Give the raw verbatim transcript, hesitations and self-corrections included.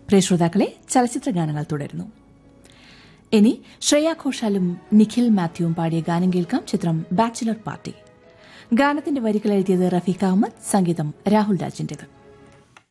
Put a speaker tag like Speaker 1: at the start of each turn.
Speaker 1: പ്രിയ ശ്രോതാക്കളെ, ചലച്ചിത്ര ഗാനങ്ങൾ തുടരുന്നു. ഇനി ശ്രേയ ഘോഷാലും നിഖിൽ മാത്യുവും പാടിയ ഗാനം കേൾക്കാം. ചിത്രം ബാച്ചിലർ പാർട്ടി. ഗാനത്തിന്റെ വരികൾ എഴുതിയത് റഫീഖ് അഹമ്മദ്, സംഗീതം രാഹുൽ രാജിന്റേത്.